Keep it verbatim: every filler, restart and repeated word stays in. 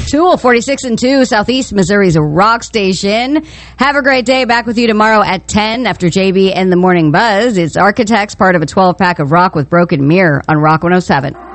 Tool, forty-six and two, Southeast Missouri's rock station. Have a great day. Back with you tomorrow at ten after J B and the Morning Buzz. It's Architects, part of a twelve-pack of rock with Broken Mirror on Rock one oh seven.